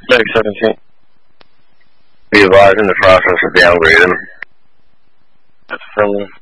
Meg 17. Be advised in the process of downgrading. That's from